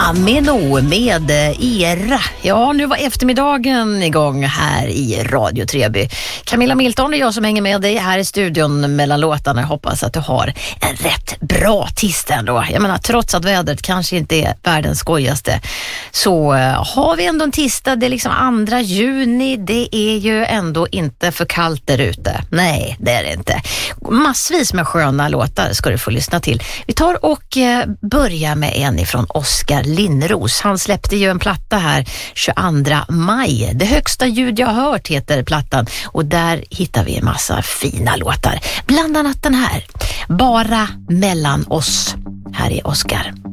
Ameno med Era. Ja, nu var eftermiddagen igång här i Radio Treby. Camilla Milton är jag som hänger med dig här i studion mellan låtarna. Jag hoppas att du har en rätt bra tisdag ändå. Jag menar, trots att vädret kanske inte är världens skojigaste, så har vi ändå en tisdag. Det är liksom 2 juni. Det är ju ändå inte för kallt där ute. Nej, det är det inte. Massvis med sköna låtar ska du få lyssna till. Vi tar och börjar med en ifrån Oskar Linnros. Han släppte ju en platta här 22 maj. Det högsta ljud jag har hört heter plattan, och där hittar vi en massa fina låtar. Bland annat den här, Bara mellan oss. Här är Oskar.